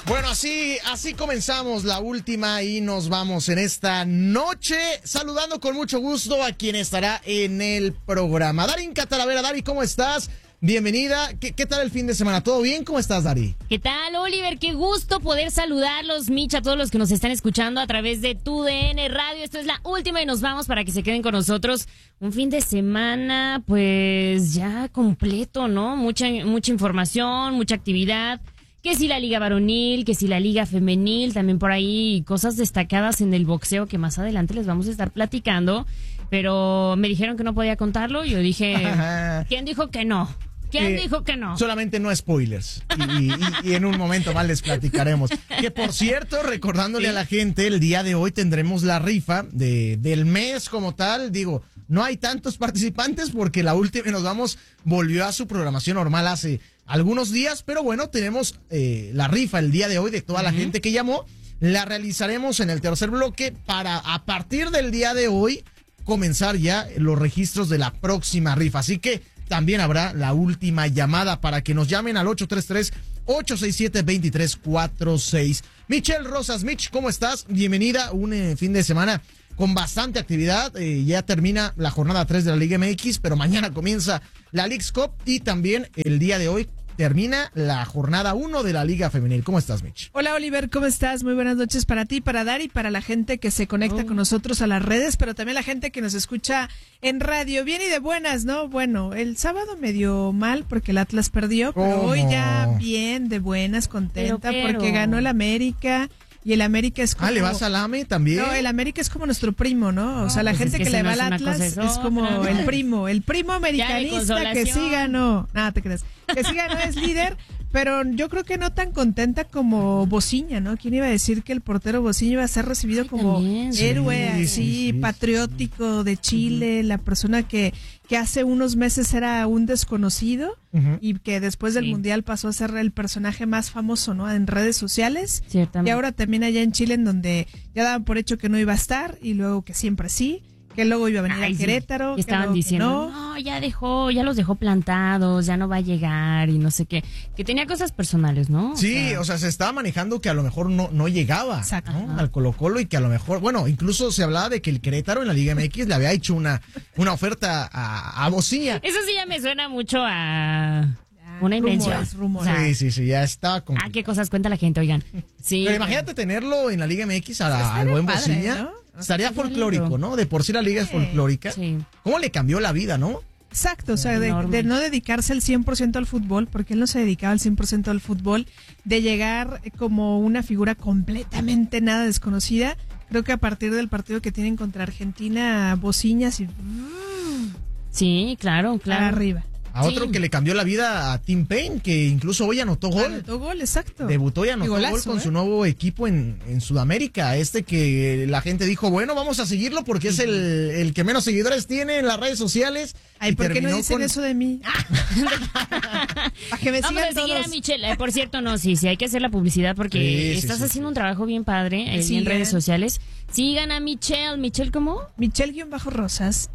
Bueno, así comenzamos la última y nos vamos en esta noche saludando con mucho gusto a quien estará en el programa. Darín Catalavera. Dari, ¿cómo estás? Bienvenida. ¿Qué tal el fin de semana? ¿Todo bien? ¿Cómo estás, Dari? ¿Qué tal, Oliver? Qué gusto poder saludarlos, Mitch, a todos los que nos están escuchando a través de TUDN Radio. Esto es la última y nos vamos para que se queden con nosotros. Un fin de semana, pues ya completo, ¿no? Mucha información, mucha actividad. Que si la liga varonil, que si la liga femenil, también por ahí cosas destacadas en el boxeo que más adelante les vamos a estar platicando. Pero me dijeron que no podía contarlo. Yo dije, ¿quién dijo que no? ¿Quién dijo que no? Solamente no spoilers. Y en un momento más les platicaremos. Que por cierto, recordándole a la gente, el día de hoy tendremos la rifa del mes como tal. Digo, no hay tantos participantes porque la última nos vamos volvió a su programación normal hace algunos días. Pero bueno, tenemos la rifa el día de hoy de toda la gente que llamó. La realizaremos en el tercer bloque para a partir del día de hoy comenzar ya los registros de la próxima rifa. Así que también habrá la última llamada para que nos llamen al 833-867-2346. Michelle Rosas. Mitch, ¿cómo estás? Bienvenida. Un fin de semana con bastante actividad. Ya termina la jornada 3 de la Liga MX, pero mañana comienza la Leagues Cup y también el día de hoy termina la jornada 1 de la Liga Femenil. ¿Cómo estás, Mitch? Hola, Oliver, ¿cómo estás? Muy buenas noches para ti, para Dari, para la gente que se conecta con nosotros a las redes, pero también la gente que nos escucha en radio. Bien y de buenas, ¿no? Bueno, el sábado medio mal porque el Atlas perdió, pero hoy ya bien, de buenas, contenta porque ganó el América. Y el América es como... ¿le vas al AME también? No, el América es como nuestro primo, ¿no? O sea, la gente que le va al Atlas es como el primo americanista que sí ganó. Nada, te creas. Que sí ganó, es líder, pero yo creo que no tan contenta como Bociña, ¿no? ¿Quién iba a decir que el portero Bociña iba a ser recibido como también, héroe, así, patriótico de Chile, la persona que hace unos meses era un desconocido y que después del Mundial pasó a ser el personaje más famoso, ¿no? En redes sociales. Ciertamente. Y ahora también allá en Chile, en donde ya daban por hecho que no iba a estar y luego que siempre sí. Que luego iba a venir a Querétaro. Que estaban diciendo, no, ya los dejó plantados, ya no va a llegar y no sé qué. Que tenía cosas personales, ¿no? Sí, o sea, se estaba manejando que a lo mejor no llegaba, ¿no? Al Colo-Colo y que a lo mejor, bueno, incluso se hablaba de que el Querétaro en la Liga MX le había hecho una oferta a Bociña. Eso sí ya me suena mucho a... una invención. Rumores. Sí, ya estaba con... qué cosas cuenta la gente, oigan. Sí. Pero imagínate tenerlo en la Liga MX al buen Bociña, ¿no? Estaría folclórico, ¿no? De por sí la liga es folclórica. Sí. ¿Cómo le cambió la vida, no? Exacto, o sea, de no dedicarse al 100% al fútbol, porque él no se dedicaba al 100% al fútbol, de llegar como una figura completamente nada desconocida. Creo que a partir del partido que tienen contra Argentina, Bociñas y... Sí, claro. Arriba. A otro que le cambió la vida a Tim Payne, que incluso hoy anotó gol. Anotó gol, exacto. Debutó y anotó gol con su nuevo equipo en Sudamérica. Que la gente dijo, bueno, vamos a seguirlo porque es el que menos seguidores tiene en las redes sociales. Ay, ¿por qué no dicen eso de mí? Para que me sigan vamos a seguir todos. A Michelle. Por cierto, no, sí, hay que hacer la publicidad porque estás haciendo un trabajo bien padre en redes sociales. Sigan a Michelle. ¿Michelle cómo? Michelle-Rosas.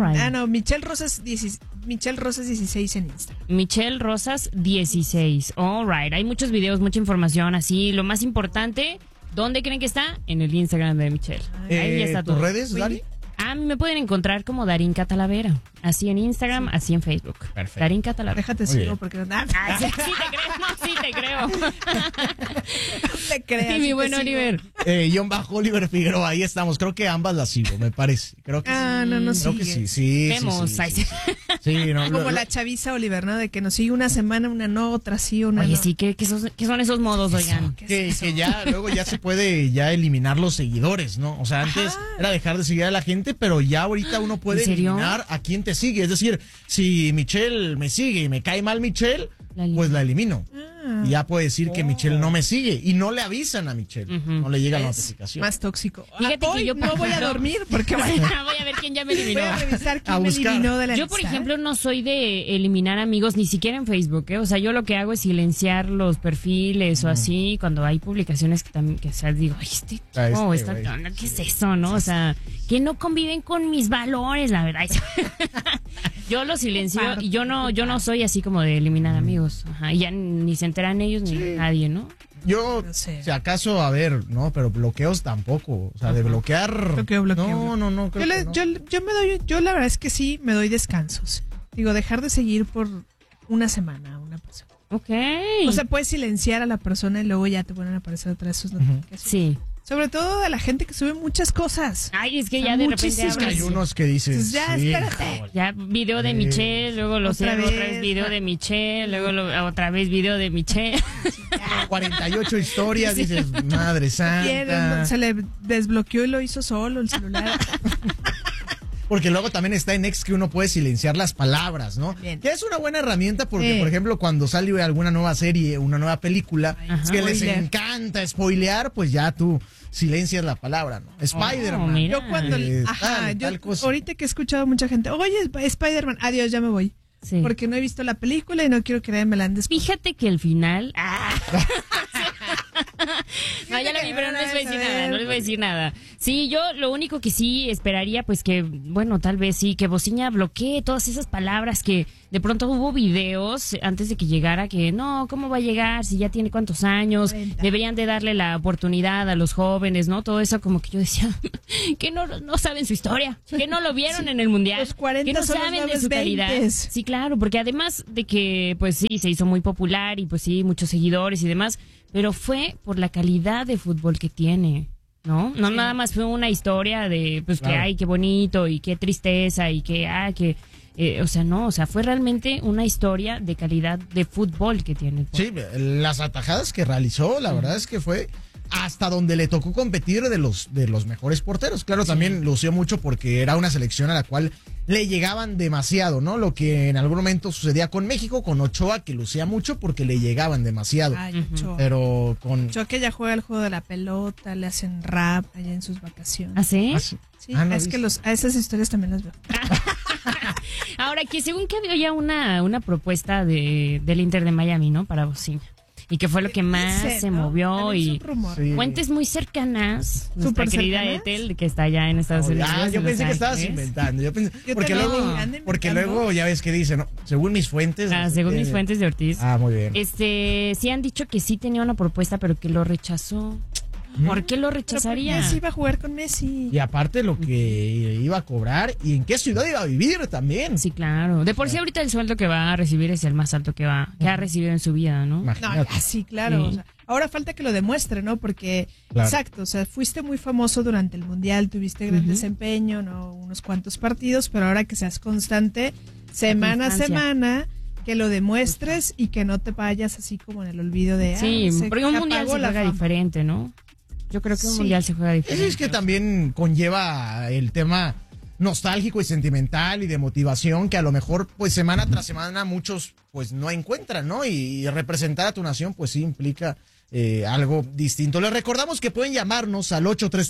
Michelle Rosas 16 en Instagram. Michelle Rosas 16. All right. Hay muchos videos, mucha información así. Lo más importante, ¿dónde creen que está? En el Instagram de Michelle. Ahí ya está todo. ¿Tus redes, Dari? Me pueden encontrar como Darín Catalavera. Así en Instagram, así en Facebook. Perfecto. Darín Catalavera. Déjate sigo porque no. Sí te creo. No te creas. Sí, mi buen Oliver. Oliver Figueroa, ahí estamos. Creo que ambas las sigo, me parece. Creo que no creo que sí. Vemos. Sí, no, como la chaviza Oliver, ¿no? De que nos sigue una semana, una no, otra sí, una Oye, no. sí, ¿qué son esos modos, oigan? Que ya luego ya se puede ya eliminar los seguidores, ¿no? O sea, antes era dejar de seguir a la gente, pero ya ahorita uno puede eliminar a quien te sigue. Es decir, si Michelle me sigue y me cae mal Michelle, pues la elimino. Y ya puede decir que Michelle no me sigue y no le avisan a Michelle. No le llega la notificación. Más tóxico. Fíjate que yo no voy a dormir porque voy a ver quién ya me eliminó. Voy a revisar quién me eliminó de la Yo, lista. por ejemplo, no soy de eliminar amigos ni siquiera en Facebook, ¿eh? O sea, yo lo que hago es silenciar los perfiles o así cuando hay publicaciones que también, que o sea, digo, ay, ¿qué es eso, no? O sea, que no conviven con mis valores, la verdad. Yo lo silencio y yo no soy así como de eliminar amigos. Ajá, y ya ni se enteran ellos ni nadie, ¿no? Yo, No sé. si acaso, a ver, no, pero bloqueos tampoco. O sea, de bloquear. Bloqueo. No, creo que no. Yo la verdad es que sí me doy descansos. Digo, dejar de seguir por una semana a una persona. Ok. O sea, puedes silenciar a la persona y luego ya te vuelven a aparecer otra vez sus notificaciones. Sí. Sobre todo de la gente que sube muchas cosas. Ay, es que O sea, ya de repente muchísimas. Es que hay abres- unos que dicen. Entonces, ya, espérate. Ya video de Michelle, luego lo Otra cierro, otra vez. vez video de Michelle, luego otra vez video de Michelle. 48 historias, dices, madre Quieren, santa. se le desbloqueó y lo hizo solo el celular. Porque luego también está en X que uno puede silenciar las palabras, ¿no? Bien. Que es una buena herramienta porque, Sí. por ejemplo, cuando sale alguna nueva serie, una nueva película, Ajá. que les Spoiler. encanta spoilear, pues ya tú silencias la palabra, ¿no? Spider-Man. mira. Yo cuando, Tal cosa. ahorita que he escuchado a mucha gente, oye, Spider-Man, adiós, ya me voy. Sí. Porque no he visto la película y no quiero que me la andes. Fíjate que el final. No, ya lo vi, pero no les voy a decir nada, no les voy a decir nada. Sí, yo lo único que sí esperaría, pues que, bueno, tal vez sí, que Bociña bloquee todas esas palabras que de pronto hubo videos antes de que llegara que no, ¿cómo va a llegar si ya tiene cuántos años? 40. Deberían de darle la oportunidad a los jóvenes, ¿no? Todo eso como que yo decía, que no saben su historia, que no lo vieron en el Mundial, Los 40 que no son los saben de nuevos su calidad. 20s. Sí, claro, porque además de que, pues sí, se hizo muy popular y pues sí, muchos seguidores y demás, pero fue por la calidad de fútbol que tiene, ¿no? No nada más fue una historia de, pues Claro. que, ay, qué bonito y qué tristeza y o sea, no, o sea, fue realmente una historia de calidad de fútbol que tiene. Sí, las atajadas que realizó, la verdad es que fue hasta donde le tocó competir de los mejores porteros. Claro, también lució mucho porque era una selección a la cual le llegaban demasiado, ¿no? Lo que en algún momento sucedía con México, con Ochoa, que lucía mucho porque le llegaban demasiado. Ay, Ochoa. Pero con... Ochoa que ya juega el juego de la pelota, le hacen rap allá en sus vacaciones. ¿Ah, sí? Ah, sí. Sí, Ah, no, es que dice. a esas historias también las veo. Ahora, que según que había ya una propuesta del Inter de Miami, ¿no? Para Bociña. Y que fue lo que más Dicen, se ¿no? movió También es y... un rumor. Sí. Fuentes muy cercanas, nuestra ¿Súper querida cercanas? Ethel, que está allá en Estados Unidos. Yo en pensé Los que estabas Ángeles. inventando. Yo Porque también luego, ando porque inventando. luego ya ves que dice, ¿no? Según mis fuentes. Según mis fuentes de Ortiz. Muy bien. Sí han dicho que sí tenía una propuesta, pero que lo rechazó. ¿Por qué lo rechazaría? Messi iba a jugar con Messi. Y aparte lo que iba a cobrar y en qué ciudad iba a vivir también. Sí, claro. De por sí ahorita el sueldo que va a recibir es el más alto que ha recibido en su vida, ¿no? No, Imagínate. ya sí, claro. Sí. O sea, ahora falta que lo demuestre, ¿no? Porque, Claro. exacto, o sea, fuiste muy famoso durante el Mundial, tuviste gran desempeño, ¿no? Unos cuantos partidos, pero ahora que seas constante, semana a constancia. semana, que lo demuestres y que no te vayas así como en el olvido de... Sí, se porque un mundial apagó se la juega fama. diferente, ¿no? Yo creo que un Sí. mundial se juega diferente. Es que también conlleva el tema nostálgico y sentimental y de motivación que a lo mejor pues semana tras semana muchos pues no encuentran, ¿no? Y representar a tu nación pues sí implica algo distinto. Les recordamos que pueden llamarnos al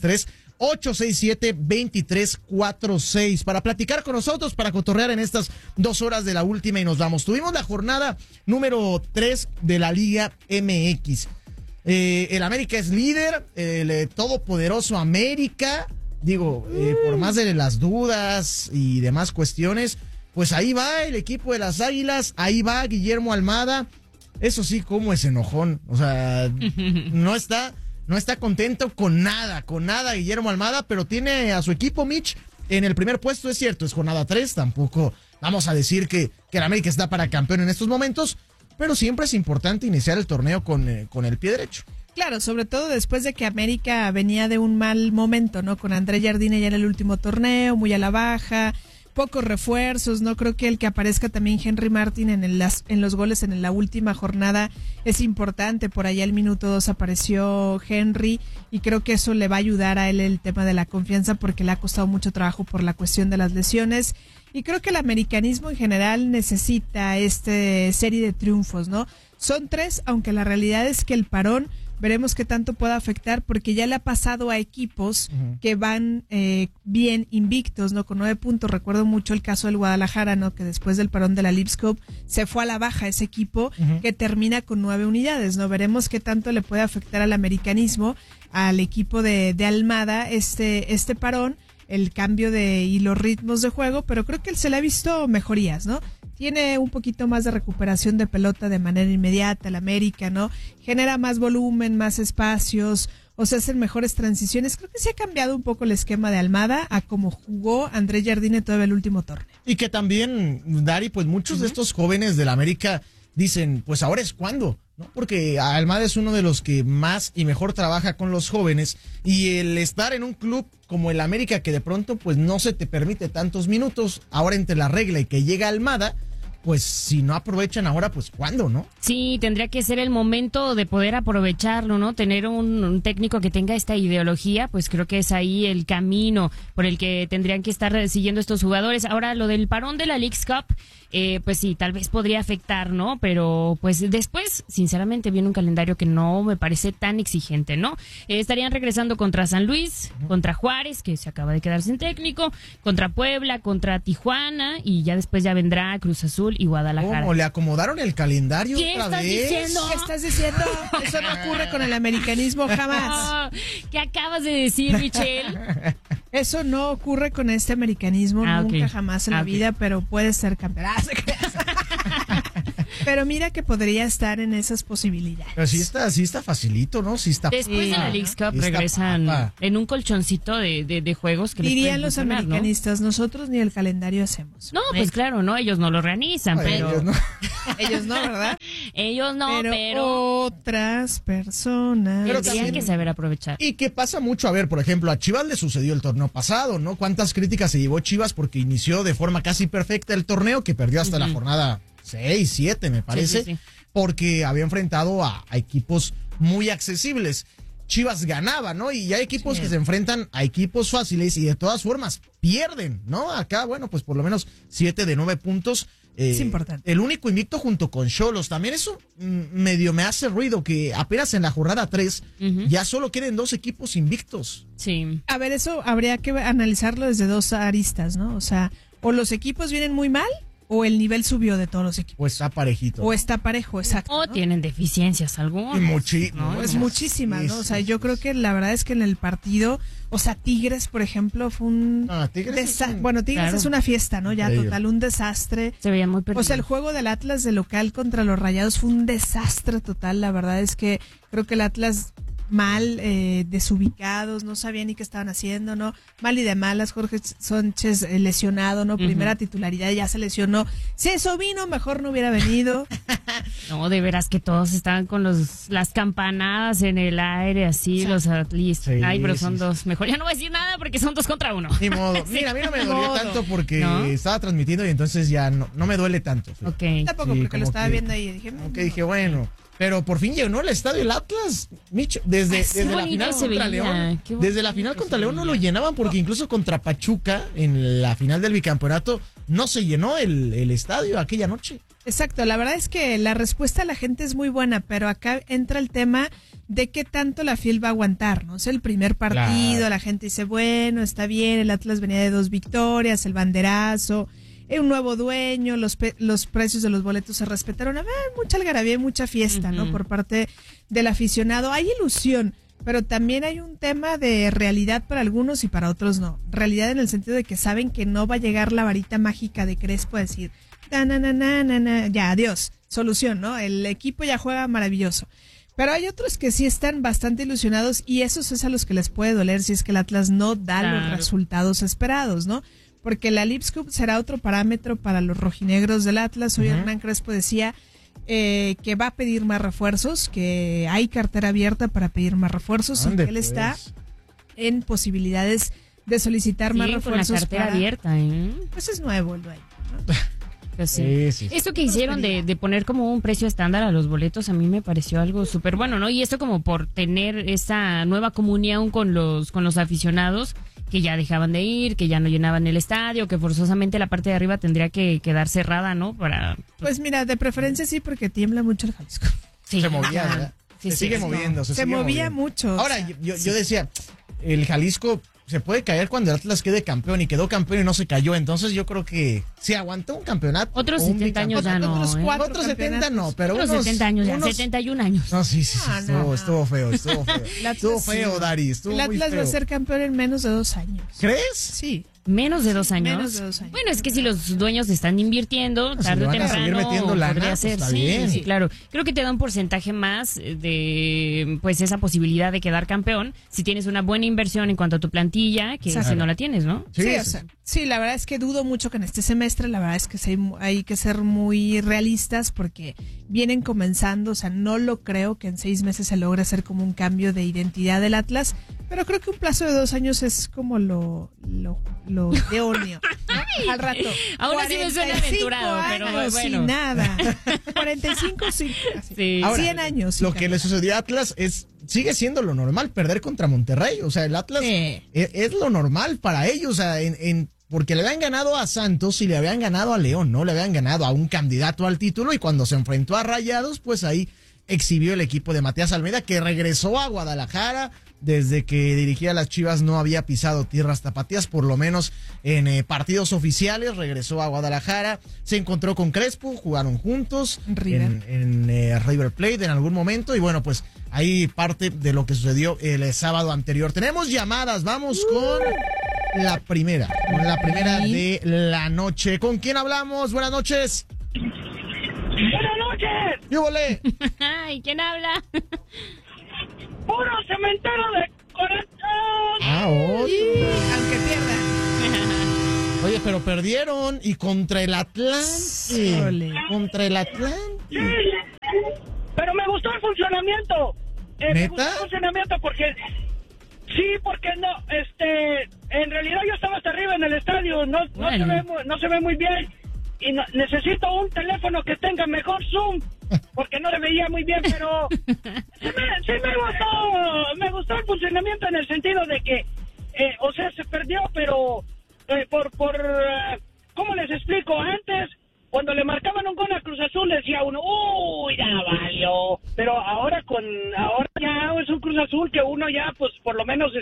833-867-2346 para platicar con nosotros, para cotorrear en estas 2 horas de la última y nos vamos. Tuvimos la jornada número 3 de la Liga MX. El América es líder, el todopoderoso América, por más de las dudas y demás cuestiones, pues ahí va el equipo de las Águilas, ahí va Guillermo Almada, eso sí, cómo es enojón, o sea, no está contento con nada Guillermo Almada, pero tiene a su equipo, Mitch, en el primer puesto, es cierto, es jornada 3, tampoco vamos a decir que el América está para campeón en estos momentos, pero siempre es importante iniciar el torneo con el pie derecho. Claro, sobre todo después de que América venía de un mal momento, ¿no? Con André Jardine ya en el último torneo, muy a la baja, pocos refuerzos, ¿no? Creo que el que aparezca también Henry Martin en los goles en la última jornada es importante. Por allá el minuto 2 apareció Henry y creo que eso le va a ayudar a él el tema de la confianza porque le ha costado mucho trabajo por la cuestión de las lesiones. Y creo que el americanismo en general necesita serie de triunfos, ¿no? Son 3, aunque la realidad es que el parón veremos qué tanto puede afectar porque ya le ha pasado a equipos que van bien invictos, ¿no? Con 9 puntos. Recuerdo mucho el caso del Guadalajara, ¿no? Que después del parón de la Leagues Cup se fue a la baja ese equipo que termina con 9 unidades, ¿no? Veremos qué tanto le puede afectar al americanismo, al equipo de Almada, este parón, el cambio y los ritmos de juego, pero creo que él se le ha visto mejorías, ¿no? tiene un poquito más de recuperación de pelota de manera inmediata, el América, ¿no? Genera más volumen, más espacios, o sea, hacen mejores transiciones. Creo que se ha cambiado un poco el esquema de Almada a como jugó André Jardine todo el último torneo. Y que también, Dari, pues muchos de estos jóvenes del América dicen, pues ahora es cuando, ¿no? Porque Almada es uno de los que más y mejor trabaja con los jóvenes, y el estar en un club como el América, que de pronto pues no se te permite tantos minutos, ahora entre la regla y que llega Almada, pues si no aprovechan ahora, pues ¿cuándo, no? Sí, tendría que ser el momento de poder aprovecharlo, ¿no? Tener un técnico que tenga esta ideología, pues creo que es ahí el camino por el que tendrían que estar siguiendo estos jugadores. Ahora, lo del parón de la Leagues Cup, pues sí, tal vez podría afectar, ¿no? Pero pues después, sinceramente, viene un calendario que no me parece tan exigente, ¿no? Estarían regresando contra San Luis, contra Juárez, que se acaba de quedar sin técnico, contra Puebla, contra Tijuana, y ya después ya vendrá Cruz Azul y Guadalajara. ¿Cómo? ¿Le acomodaron el calendario ¿Qué otra estás vez? diciendo? ¿Qué estás diciendo? Eso no ocurre con el americanismo jamás. ¿Qué acabas de decir, Michelle? Eso no ocurre con este americanismo nunca, jamás en la vida, pero puede ser campeón. Pero mira que podría estar en esas posibilidades. Pero sí está facilito, ¿no? Sí está. Después de la Leagues Cup regresan en un colchoncito de juegos que dirían los americanistas, ¿no? Nosotros ni el calendario hacemos. No, pues claro, no, ellos no lo organizan, pero ellos no. Ellos no, ¿verdad? Ellos no, pero otras personas tendrían que saber aprovechar. Y que pasa mucho, a ver, por ejemplo, a Chivas le sucedió el torneo pasado, ¿no? ¿Cuántas críticas se llevó Chivas porque inició de forma casi perfecta el torneo, que perdió hasta la jornada 6, 7, me parece, sí. porque había enfrentado a equipos muy accesibles. Chivas ganaba, ¿no? Y hay equipos que se enfrentan a equipos fáciles y de todas formas pierden, ¿no? Acá, bueno, pues por lo menos 7 de 9 puntos. Es importante. El único invicto junto con Xolos. También eso medio me hace ruido, que apenas en la jornada 3 ya solo queden 2 equipos invictos. Sí. A ver, eso habría que analizarlo desde 2 aristas, ¿no? O sea, o los equipos vienen muy mal, o el nivel subió de todos los equipos. O está parejito. O está parejo, exacto. O ¿no? tienen deficiencias algunas. Es muchísimas, ¿no? O sea, yo creo que la verdad es que en el partido, o sea, Tigres, por ejemplo, fue un desastre. Bueno, Tigres es una fiesta, ¿no? Ya total, un desastre. Se veía muy perdido. O sea, el juego del Atlas de local contra los Rayados fue un desastre total. La verdad es que creo que el Atlas mal, desubicados, no sabían ni qué estaban haciendo, ¿no? Mal y de malas, Jorge Sánchez lesionado, ¿no? Primera titularidad, ya se lesionó. Si eso vino, mejor no hubiera venido. No, de veras que todos estaban con las campanadas en el aire, así, los atlistas. Sí, ay, pero son dos. Mejor ya no voy a decir nada porque son 2 contra 1. Ni modo. Mira, a mí no me dolió tanto porque estaba transmitiendo y entonces ya no me duele tanto. Ok. Tampoco porque lo estaba viendo ahí y dije... dije, bueno... Pero por fin llegó el estadio del Atlas, Micho, desde la final contra León. Desde la final contra León no lo llenaban, porque incluso contra Pachuca, en la final del bicampeonato, no se llenó el estadio aquella noche. Exacto, la verdad es que la respuesta a la gente es muy buena, pero acá entra el tema de qué tanto la fiel va a aguantar, ¿no? Es el primer partido, la gente dice, bueno, está bien, el Atlas venía de 2 victorias, el banderazo... un nuevo dueño, los precios de los boletos se respetaron. A ver, mucha algarabía y mucha fiesta, ¿no? Por parte del aficionado. Hay ilusión, pero también hay un tema de realidad para algunos y para otros no. Realidad en el sentido de que saben que no va a llegar la varita mágica de Crespo a decir, ya, adiós, solución, ¿no? El equipo ya juega maravilloso. Pero hay otros que sí están bastante ilusionados y esos es a los que les puede doler si es que el Atlas no da los resultados esperados, ¿no? Porque la Leagues Cup será otro parámetro para los rojinegros del Atlas. Hoy Hernán Crespo decía que va a pedir más refuerzos, que hay cartera abierta para pedir más refuerzos, y que él está en posibilidades de solicitar más refuerzos. Con la cartera abierta, Pues es nuevo el dueño, ¿no? Pues sí. Esto que hicieron de poner como un precio estándar a los boletos a mí me pareció algo súper bueno, ¿no? Y esto como por tener esa nueva comunión con los aficionados que ya dejaban de ir, que ya no llenaban el estadio, que forzosamente la parte de arriba tendría que quedar cerrada, ¿no? Pues mira, de preferencia sí, porque tiembla mucho el Jalisco. Sí. Se movía, ¿verdad? Sí, se sigue moviendo. Se movía mucho. Ahora, yo decía, el Jalisco se puede caer cuando el Atlas quede campeón, y quedó campeón y no se cayó. Entonces yo creo que si aguantó un campeonato. Otros 70 años ya no. Otros 70 no, pero unos 70 años ya, 71 años. No, sí, estuvo feo. Estuvo feo, Dari, estuvo el Atlas muy feo. va a ser campeón en menos de 2 años. ¿Crees? Sí. Menos de 2 años. Menos de 2 años. Bueno, es que si los dueños están invirtiendo, tarde o temprano podría ser. Está sí, bien. sí, claro. Creo que te da un porcentaje más de pues esa posibilidad de quedar campeón si tienes una buena inversión en cuanto a tu plantilla, que si no la tienes, ¿no? Sí, o sea, sí, la verdad es que dudo mucho que en este semestre, la verdad es que hay que ser muy realistas porque vienen comenzando, o sea, no lo creo que en 6 meses se logre hacer como un cambio de identidad del Atlas, pero creo que un plazo de 2 años es como lo idóneo. Al rato. Ahora sí me suena aventurado, pero bueno. Sin nada. 45, sí. Ahora, 100 años. Lo que le sucedió a Atlas sigue siendo lo normal, perder contra Monterrey. O sea, el Atlas es lo normal para ellos. O sea, porque le habían ganado a Santos y le habían ganado a León, ¿no? Le habían ganado a un candidato al título y cuando se enfrentó a Rayados, pues ahí exhibió el equipo de Matías Almeida, que regresó a Guadalajara. Desde que dirigía a las Chivas no había pisado tierras tapatías, por lo menos en partidos oficiales. Regresó a Guadalajara, se encontró con Crespo, jugaron juntos en River Plate en algún momento. Y bueno, pues ahí parte de lo que sucedió el sábado anterior. Tenemos llamadas, vamos con la primera de la noche. ¿Con quién hablamos? Buenas noches. ¡Buenas noches! ¿Qué volé? Ay, ¿quién habla? ¡Puro cementero de corazón! Aunque pierdan. Oye, pero perdieron y contra el Atlante. Ole. Contra el Atlante. Sí, pero me gustó el funcionamiento. ¿Neta? Me gustó el funcionamiento porque... Sí, porque no, en realidad yo estaba hasta arriba en el estadio, no se ve muy bien. Y necesito un teléfono que tenga mejor zoom, porque no le veía muy bien, pero sí me gustó el funcionamiento en el sentido de que, o sea, se perdió, pero ¿cómo les explico? Antes, cuando le marcaban un gol a Cruz Azul, decía uno, ¡uy, ya valió! Pero ahora ya es un Cruz Azul que uno ya, pues, por lo menos,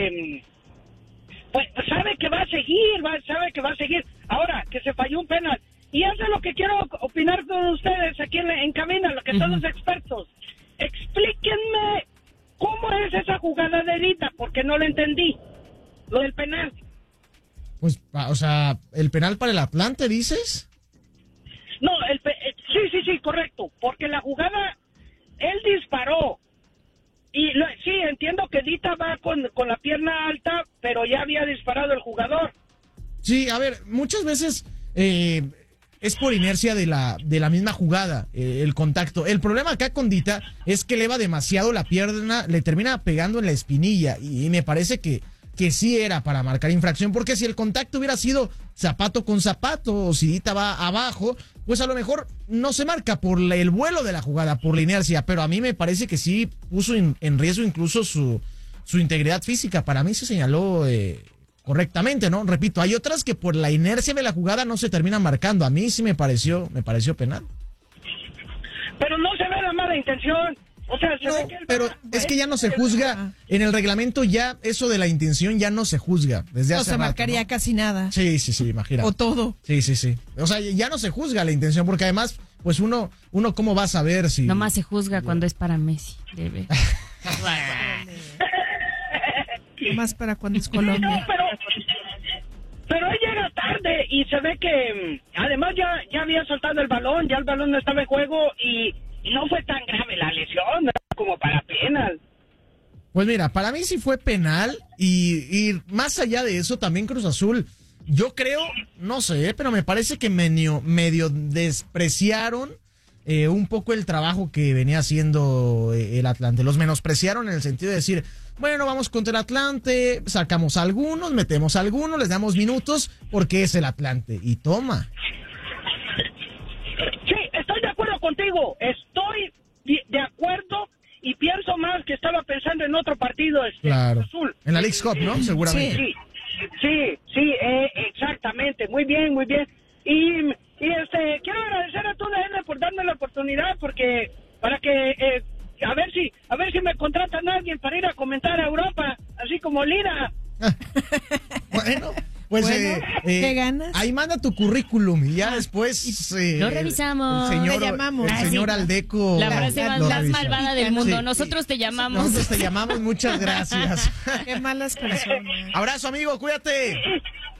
pues, sabe que va a seguir, Ahora, que se falló un penal. Y eso es lo que quiero opinar con ustedes aquí en cabina, lo que son los expertos. Explíquenme cómo es esa jugada de Dita, porque no lo entendí. Lo del penal. Pues, o sea, ¿el penal para el Atlante, dices? No, sí, correcto. Porque la jugada, él disparó. Y sí, entiendo que Dita va con la pierna alta, pero ya había disparado el jugador. Sí, a ver, muchas veces es por inercia de la misma jugada, el contacto. El problema acá con Dita es que eleva demasiado la pierna, le termina pegando en la espinilla y me parece que sí era para marcar infracción, porque si el contacto hubiera sido zapato con zapato o si Dita va abajo, pues a lo mejor no se marca por el vuelo de la jugada, por la inercia, pero a mí me parece que sí puso en riesgo incluso su integridad física. Para mí se señaló correctamente, ¿no? Repito, hay otras que por la inercia de la jugada no se terminan marcando. A mí sí me pareció penal. Pero no se ve la mala intención. O sea, se ve que pero es que ya no se juzga. En el reglamento ya eso de la intención ya no se juzga desde hace rato. No se marcaría casi nada. Sí, imagínate. O todo. Sí. O sea, ya no se juzga la intención porque además, pues uno cómo va a saber si... Nomás se juzga cuando es para Messi, debe. Más para cuando es Colombia. No, pero él llega tarde y se ve que además ya había soltado el balón, ya el balón no estaba en juego y no fue tan grave la lesión, ¿no? Como para penal. Pues mira, para mí sí fue penal y más allá de eso también Cruz Azul, yo creo, no sé, pero me parece que medio despreciaron un poco el trabajo que venía haciendo el Atlante. Los menospreciaron en el sentido de decir, bueno, vamos contra el Atlante, sacamos a algunos, metemos a algunos, les damos minutos porque es el Atlante. Y toma. Sí, estoy de acuerdo contigo, estoy de acuerdo y pienso más que estaba pensando en otro partido. Claro, Azul. en la Leagues Cup, ¿no? Seguramente. Sí, exactamente, muy bien. Y quiero agradecer a TUDN por darme la oportunidad para que a ver si me contratan a alguien para ir a comentar a Europa, así como Lira. Bueno, pues ¿qué ganas? ahí manda tu currículum y ya después lo revisamos. El llamamos. señor Aldeco. La frase más malvada del mundo. Sí. Nosotros te llamamos. Muchas gracias. Qué malas personas. Abrazo, amigo, cuídate.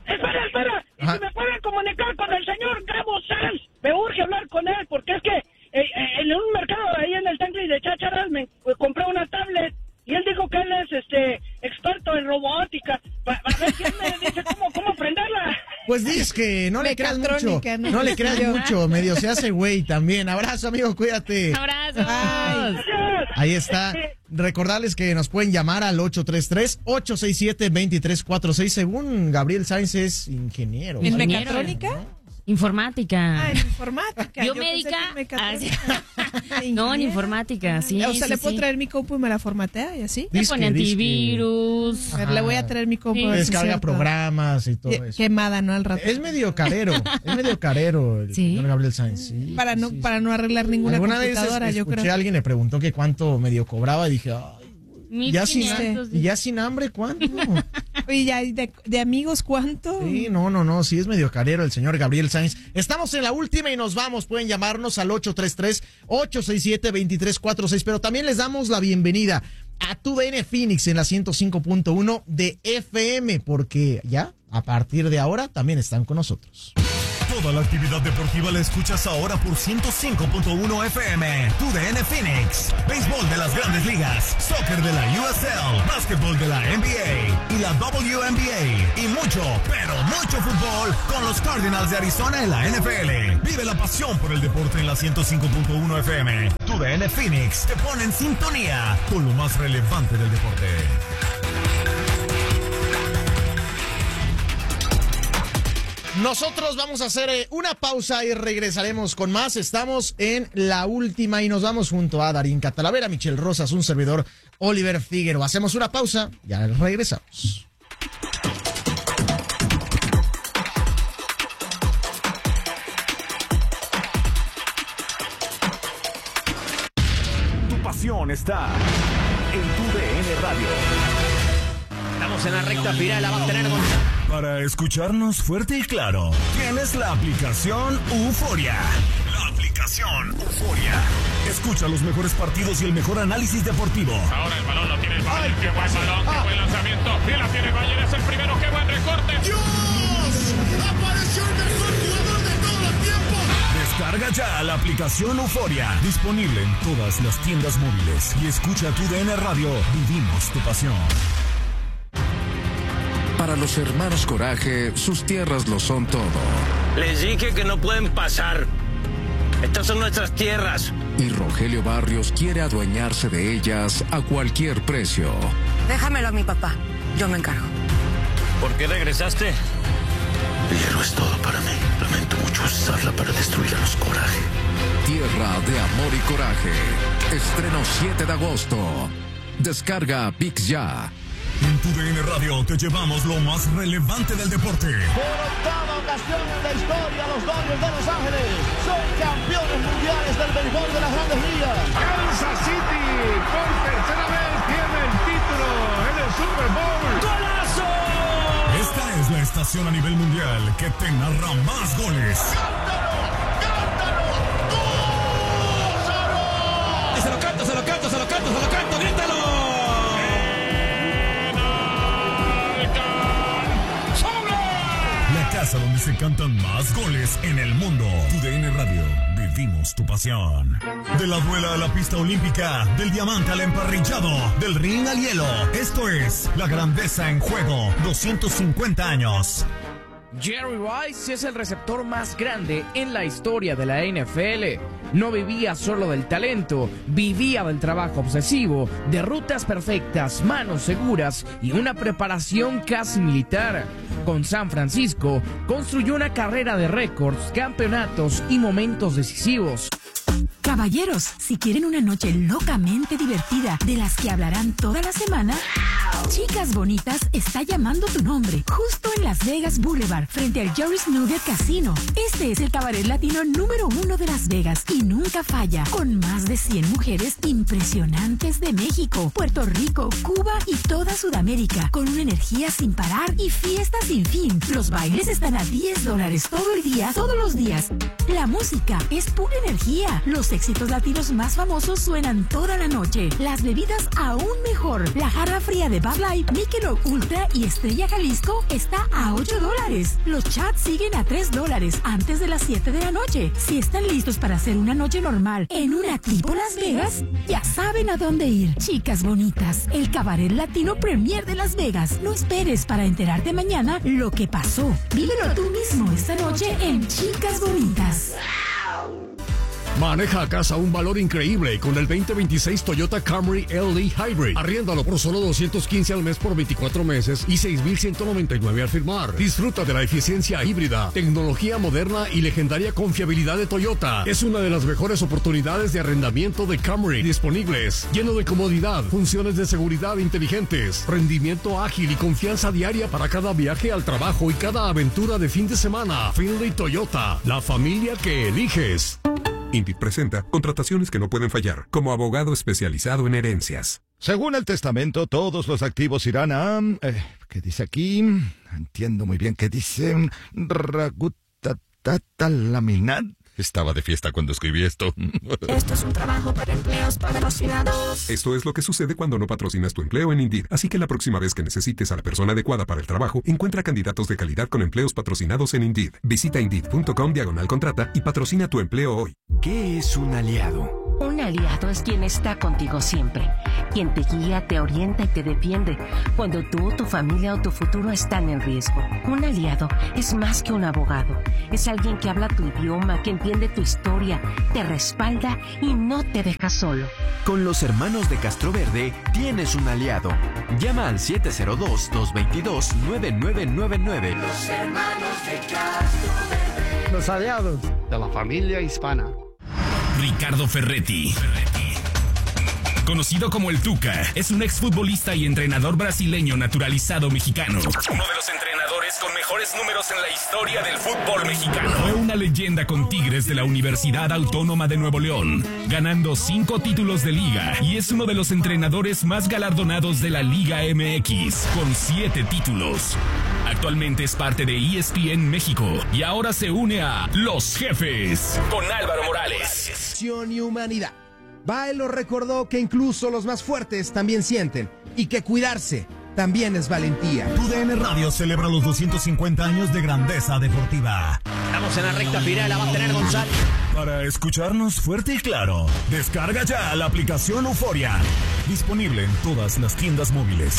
Espera. Y si me pueden comunicar con el señor Gabo Sanz, me urge hablar con él, porque es que en un mercado ahí en el Tangli de Chácharas me compré una tablet y él dijo que él es experto en robótica. A ver quién me dice cómo prenderla. Pues dices que no le creas mucho. No le creas mucho, medio se hace güey también. Abrazo, amigo, cuídate. Abrazos. Ahí está. Recordarles que nos pueden llamar al 833-867-2346. Según Gabriel Sainz es ingeniero. ¿En mecatrónica? Informática. En informática. Biomédica. No, en informática, sí. O sea, ¿le puedo traer mi compu y me la formatea y así? Le pone antivirus. A ver, le voy a traer mi compu. Sí. Descarga programas y todo eso. Quemada, ¿no? Al rato. Es medio carero. el señor Gabriel Sainz. Sí, para no arreglar ninguna computadora, vez yo creo. A alguien le preguntó que cuánto medio cobraba y dije, ya sin hambre, ¿cuánto? Oye, ya de amigos, ¿cuánto? Sí, no, sí es medio carero el señor Gabriel Sainz. Estamos en la última y nos vamos. Pueden llamarnos al 833-867-2346, pero también les damos la bienvenida a TUDN Phoenix en la 105.1 de FM, porque ya, a partir de ahora, también están con nosotros. Toda la actividad deportiva la escuchas ahora por 105.1 FM. TUDN Phoenix. Béisbol de las Grandes Ligas, soccer de la USL, básquetbol de la NBA y la WNBA y mucho, pero mucho fútbol con los Cardinals de Arizona en la NFL. Vive la pasión por el deporte en la 105.1 FM. TUDN Phoenix te pone en sintonía con lo más relevante del deporte. Nosotros vamos a hacer una pausa y regresaremos con más. Estamos en la última y nos vamos junto a Darín Catalavera, Michelle Rosas, un servidor, Oliver Figueroa. Hacemos una pausa, ya regresamos. Tu pasión está en TUDN Radio. Estamos en la recta final, la va a tener Para escucharnos fuerte y claro, tienes la aplicación Euforia. La aplicación Euforia. Escucha los mejores partidos y el mejor análisis deportivo. Ahora el balón lo tiene el Bayern. ¡Qué buen balón! ¡Qué buen lanzamiento! ¡Y la tiene el Bayern! ¡Es el primero! ¡Qué buen recorte! ¡Dios! ¡Apareció el mejor jugador de todos los tiempos! Descarga ya la aplicación Euforia. Disponible en todas las tiendas móviles. Y escucha TUDN Radio. Vivimos tu pasión. Para los hermanos Coraje, sus tierras lo son todo. Les dije que no pueden pasar. Estas son nuestras tierras. Y Rogelio Barrios quiere adueñarse de ellas a cualquier precio. Déjamelo a mi papá. Yo me encargo. ¿Por qué regresaste? El hierro es todo para mí. Lamento mucho usarla para destruir a los Coraje. Tierra de amor y coraje. Estreno 7 de agosto. Descarga ViX ya. En TUDN Radio te llevamos lo más relevante del deporte. Por octava ocasión en la historia, los Dodgers de Los Ángeles son campeones mundiales del béisbol de las Grandes Ligas. Kansas City por tercera vez tiene el título en el Super Bowl. ¡Golazo! Esta es la estación a nivel mundial que te narra más goles. ¡Cántalo! ¡Gózalo! Se lo canto, grítalo. La casa donde se cantan más goles en el mundo. TUDN Radio, vivimos tu pasión. De la duela a la pista olímpica, del diamante al emparrillado, del ring al hielo. Esto es la grandeza en juego, 250 años. Jerry Rice es el receptor más grande en la historia de la NFL. No vivía solo del talento, vivía del trabajo obsesivo, de rutas perfectas, manos seguras y una preparación casi militar. Con San Francisco, construyó una carrera de récords, campeonatos y momentos decisivos. Caballeros, si quieren una noche locamente divertida, de las que hablarán toda la semana, Chicas Bonitas está llamando tu nombre, justo en Las Vegas Boulevard, frente al Jerry's Nugget Casino. Este es el cabaret latino número 1 de Las Vegas y nunca falla, con más de 100 mujeres impresionantes de México, Puerto Rico, Cuba y toda Sudamérica, con una energía sin parar y fiestas sin fin. Los bailes están a $10 todo el día, todos los días. La música es pura energía. Los éxitos latinos más famosos suenan toda la noche. Las bebidas aún mejor. La jarra fría de Bud Light, Michelob Ultra y Estrella Jalisco está a $8. Los chats siguen a $3 antes de las 7 de la noche. Si están listos para hacer una noche normal en una tipo Las Vegas, ya saben a dónde ir. Chicas bonitas, el cabaret latino premier de Las Vegas. No esperes para enterarte mañana lo que pasó. Vívelo tú mismo esta noche en Chicas Bonitas. Maneja a casa un valor increíble con el 2026 Toyota Camry LE Hybrid. Arriéndalo por solo $215 al mes por 24 meses y $6,199 al firmar. Disfruta de la eficiencia híbrida, tecnología moderna y legendaria confiabilidad de Toyota. Es una de las mejores oportunidades de arrendamiento de Camry disponibles. Lleno de comodidad, funciones de seguridad inteligentes, rendimiento ágil y confianza diaria para cada viaje al trabajo y cada aventura de fin de semana. Finley Toyota, la familia que eliges. Indeed presenta contrataciones que no pueden fallar, como abogado especializado en herencias. Según el testamento, todos los activos irán a... ¿qué dice aquí? Entiendo muy bien qué dice. Laminar. Estaba de fiesta cuando escribí esto. Esto es un trabajo para empleos patrocinados. Esto es lo que sucede cuando no patrocinas tu empleo en Indeed. Así que la próxima vez que necesites a la persona adecuada para el trabajo, encuentra candidatos de calidad con empleos patrocinados en Indeed. Visita Indeed.com/contrata y patrocina tu empleo hoy. ¿Qué es un aliado? Un aliado es quien está contigo siempre, quien te guía, te orienta y te defiende cuando tú, tu familia o tu futuro están en riesgo. Un aliado es más que un abogado, es alguien que habla tu idioma, que entiende tu historia, te respalda y no te deja solo. Con los hermanos de Castroverde tienes un aliado. Llama al 702-222-9999. Los hermanos de Castroverde. Los aliados de la familia hispana. Ricardo Ferretti, conocido como el Tuca, es un exfutbolista y entrenador brasileño naturalizado mexicano. Uno de los entrenadores con mejores números en la historia del fútbol mexicano. Fue una leyenda con Tigres de la Universidad Autónoma de Nuevo León, ganando 5 títulos de liga, y es uno de los entrenadores más galardonados de la Liga MX, con 7 títulos. Actualmente es parte de ESPN México y ahora se une a Los Jefes con Álvaro Morales. Y humanidad. Bailo recordó que incluso los más fuertes también sienten y que cuidarse también es valentía. TUDN Radio celebra los 250 años de grandeza deportiva. Estamos en la recta final, la va a tener González. Para escucharnos fuerte y claro, descarga ya la aplicación Euforia. Disponible en todas las tiendas móviles.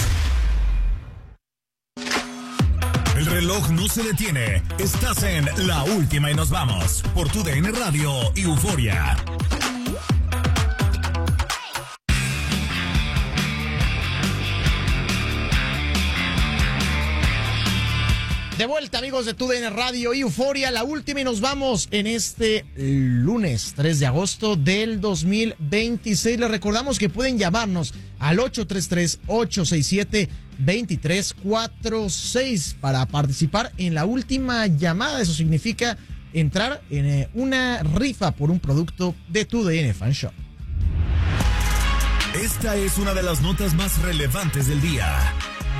El reloj no se detiene. Estás en La Última y Nos Vamos por TUDN Radio y Euforia. De vuelta, amigos de TUDN Radio y Euforia, La Última y Nos Vamos en este lunes 3 de agosto del 2026. Les recordamos que pueden llamarnos al 833-867-2346 para participar en la última llamada. Eso significa entrar en una rifa por un producto de TUDN Fan Shop. Esta es una de las notas más relevantes del día.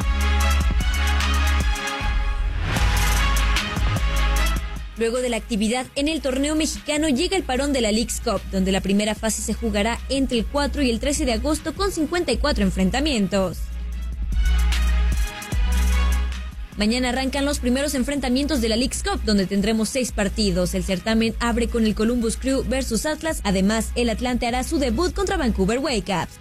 Luego de la actividad en el torneo mexicano llega el parón de la Leagues Cup, donde la primera fase se jugará entre el 4 y el 13 de agosto con 54 enfrentamientos. Mañana arrancan los primeros enfrentamientos de la Leagues Cup, donde tendremos 6 partidos. El certamen abre con el Columbus Crew versus Atlas. Además, el Atlante hará su debut contra Vancouver Whitecaps.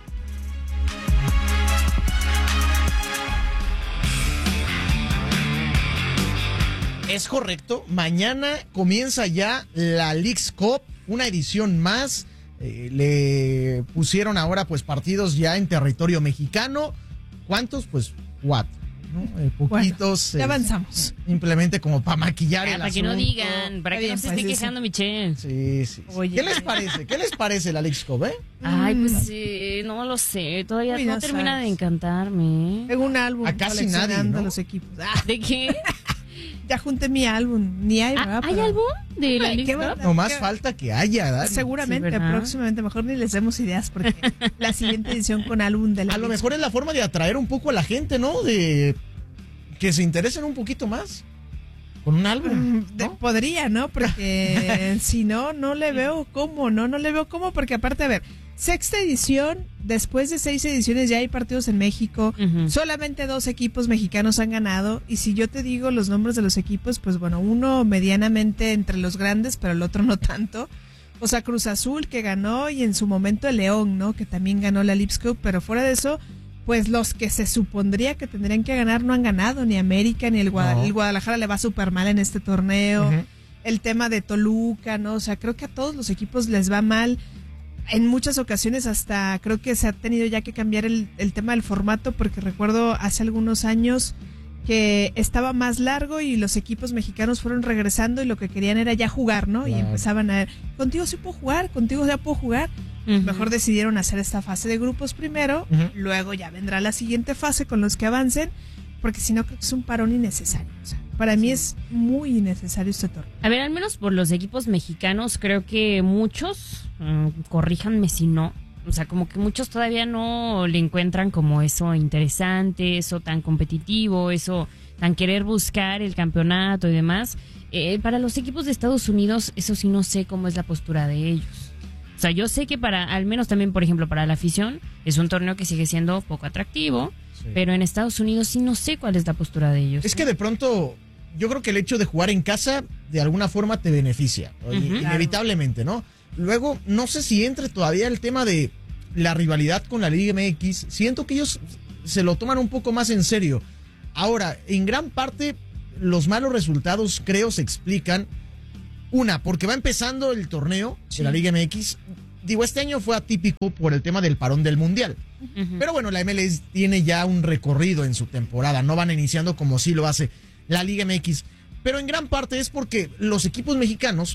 Es correcto, mañana comienza ya la Leagues Cup, una edición más. Le pusieron ahora pues partidos ya en territorio mexicano. ¿Cuántos? Pues 4. ¿no? Poquitos. Bueno, ya avanzamos. Simplemente como para maquillar el para asunto. Que no digan, para que no se esté quejando Michelle. Sí. Oye. ¿Qué les parece? ¿Qué les parece la Leagues Cup, Ay, pues sí, no lo sé. Todavía no termina de encantarme. Tengo un álbum. A casi nadie, ¿no? Los equipos. ¿De qué? Ya junté mi álbum. Ni hay, ¿verdad? ¿Hay álbum de la Leagues Cup? No más falta que haya, Dani. Seguramente, sí, próximamente. Mejor ni les demos ideas porque la siguiente edición con álbum de la A lo mejor es la forma de atraer un poco a la gente, ¿no? De que se interesen un poquito más. con un álbum, ¿no? Podría, ¿no? Porque si no le veo cómo, no le veo cómo, porque aparte, a ver, sexta edición, después de 6 ediciones ya hay partidos en México, solamente 2 equipos mexicanos han ganado, y si yo te digo los nombres de los equipos, pues bueno, uno medianamente entre los grandes, pero el otro no tanto. O sea, Cruz Azul que ganó, y en su momento el León, ¿no? Que también ganó la Leagues Cup, pero fuera de eso, pues los que se supondría que tendrían que ganar no han ganado, ni América, ni el Guadalajara le va súper mal en este torneo. El tema de Toluca, ¿no? O sea, creo que a todos los equipos les va mal. En muchas ocasiones hasta creo que se ha tenido ya que cambiar el tema del formato, porque recuerdo hace algunos años que estaba más largo y los equipos mexicanos fueron regresando y lo que querían era ya jugar, ¿no? Claro. Y empezaban a ver, contigo sí puedo jugar, contigo ya puedo jugar. Mejor decidieron hacer esta fase de grupos primero, luego ya vendrá la siguiente fase con los que avancen, porque si no creo que es un parón innecesario. O sea, para mí es muy innecesario este torneo. A ver, al menos por los equipos mexicanos, creo que muchos, corríjanme si no, o sea, como que muchos todavía no le encuentran como eso interesante, eso tan competitivo, eso tan querer buscar el campeonato y demás. Para los equipos de Estados Unidos, eso sí no sé cómo es la postura de ellos. O sea, yo sé que al menos también, por ejemplo, para la afición, es un torneo que sigue siendo poco atractivo, pero en Estados Unidos sí no sé cuál es la postura de ellos. Es que de pronto, yo creo que el hecho de jugar en casa, de alguna forma te beneficia, inevitablemente, ¿no? Luego, no sé si entre todavía el tema de la rivalidad con la Liga MX. Siento que ellos se lo toman un poco más en serio. Ahora, en gran parte, los malos resultados, creo, se explican. Una, porque va empezando el torneo de la Liga MX. Digo, este año fue atípico por el tema del parón del Mundial. Pero bueno, la MLS tiene ya un recorrido en su temporada. No van iniciando como sí lo hace la Liga MX. Pero en gran parte es porque los equipos mexicanos,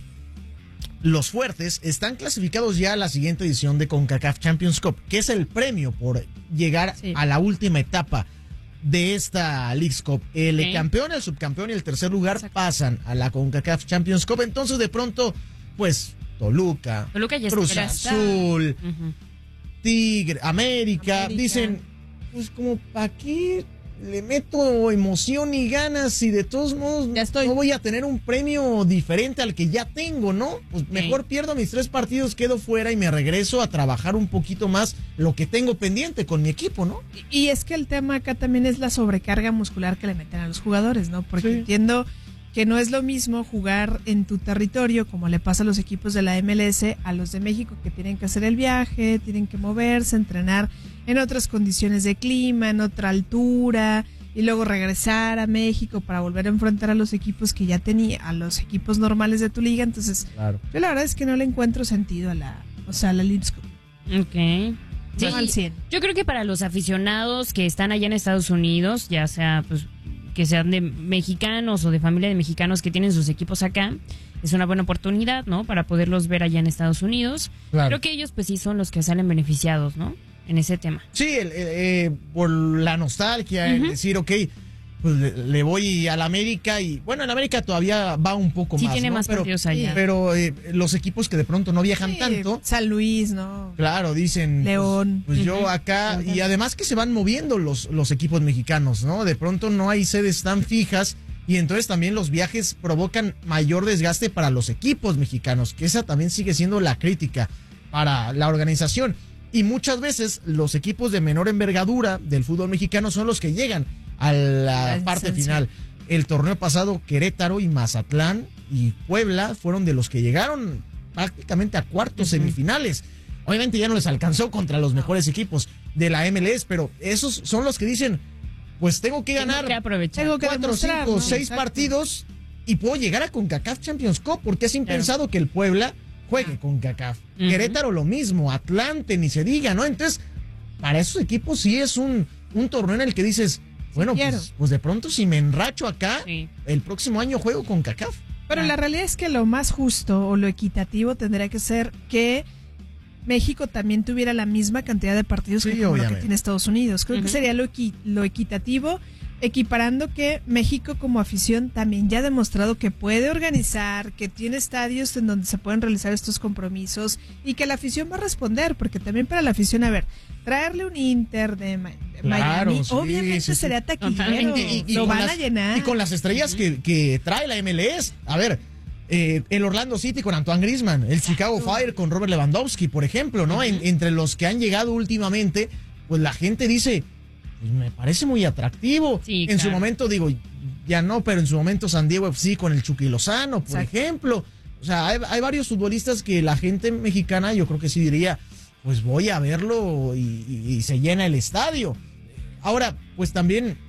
los fuertes, están clasificados ya a la siguiente edición de CONCACAF Champions Cup, que es el premio por llegar a la última etapa de esta Leagues Cup. El campeón, el subcampeón y el tercer lugar pasan a la CONCACAF Champions Cup. Entonces, de pronto, pues, Toluca Cruz Azul, Tigre, América, dicen, pues, como, ¿para qué le meto emoción y ganas y de todos modos no voy a tener un premio diferente al que ya tengo, ¿no? Pues mejor pierdo mis 3 partidos, quedo fuera y me regreso a trabajar un poquito más lo que tengo pendiente con mi equipo, ¿no? Y es que el tema acá también es la sobrecarga muscular que le meten a los jugadores, ¿no? Porque entiendo que no es lo mismo jugar en tu territorio, como le pasa a los equipos de la MLS, a los de México, que tienen que hacer el viaje, tienen que moverse, entrenar en otras condiciones de clima, en otra altura, y luego regresar a México para volver a enfrentar a los equipos que ya tenía, a los equipos normales de tu liga. Entonces, yo la verdad es que no le encuentro sentido a la Leagues Cup. Ok. Sí, yo creo que para los aficionados que están allá en Estados Unidos, ya sea pues que sean de mexicanos o de familia de mexicanos que tienen sus equipos acá, es una buena oportunidad, ¿no? Para poderlos ver allá en Estados Unidos. Claro. Creo que ellos pues sí son los que salen beneficiados, ¿no? En ese tema. Sí, por la nostalgia, el decir, ok, pues le voy a la América y, bueno, en América todavía va un poco más, sí, tiene más partidos allá. Pero los equipos que de pronto no viajan tanto. San Luis, ¿no? Claro, dicen. León. Pues yo acá, y además que se van moviendo los equipos mexicanos, ¿no? De pronto no hay sedes tan fijas y entonces también los viajes provocan mayor desgaste para los equipos mexicanos, que esa también sigue siendo la crítica para la organización. Y muchas veces los equipos de menor envergadura del fútbol mexicano son los que llegan a la parte final. El torneo pasado, Querétaro y Mazatlán y Puebla fueron de los que llegaron prácticamente a cuartos semifinales. Obviamente ya no les alcanzó contra los mejores equipos de la MLS, pero esos son los que dicen, pues tengo que ganar 4, 5, 6 partidos y puedo llegar a CONCACAF Champions Cup, porque es impensado que el Puebla juegue con CONCACAF. Querétaro lo mismo, Atlante, ni se diga, ¿no? Entonces, para esos equipos sí es un torneo en el que dices, bueno, pues de pronto si me enracho acá, el próximo año juego con CONCACAF. Pero la realidad es que lo más justo o lo equitativo tendría que ser que México también tuviera la misma cantidad de partidos que lo que tiene Estados Unidos. Creo que sería lo equitativo, equiparando que México como afición también ya ha demostrado que puede organizar, que tiene estadios en donde se pueden realizar estos compromisos y que la afición va a responder, porque también para la afición, a ver, traerle un Inter de Claro, Miami, obviamente sería taquillero. Lo van a llenar. Y con las estrellas que trae la MLS. A ver, el Orlando City con Antoine Griezmann, el Chicago Fire con Robert Lewandowski, por ejemplo, ¿no? Entre los que han llegado últimamente, pues la gente dice, pues me parece muy atractivo. Sí, en su momento, digo, ya no, pero en su momento San Diego FC con el Chucky Lozano, por ejemplo. O sea, hay varios futbolistas que la gente mexicana, yo creo que sí diría, pues voy a verlo y se llena el estadio. Ahora, pues también